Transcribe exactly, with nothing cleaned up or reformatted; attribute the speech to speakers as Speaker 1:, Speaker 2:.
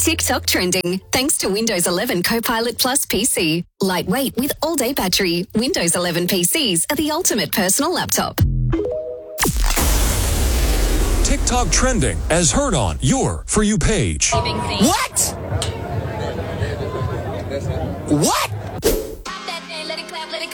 Speaker 1: TikTok trending thanks to Windows eleven Copilot Plus P C. Lightweight with all-day battery. Windows eleven P Cs are the ultimate personal laptop.
Speaker 2: TikTok trending as heard on your For You page.
Speaker 3: What? What?